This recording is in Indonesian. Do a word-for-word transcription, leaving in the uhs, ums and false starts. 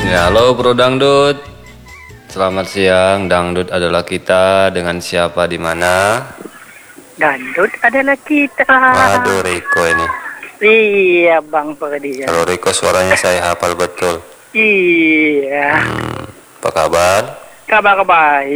Ya, halo Bro Dangdut. Selamat siang. Dangdut adalah kita. Dengan siapa di mana? Dangdut adalah kita. Waduh, Riko ini. Iya, Bang Ferdian. Kalau Riko suaranya saya hafal betul. Iya. Hmm, apa kabar? Kabar baik.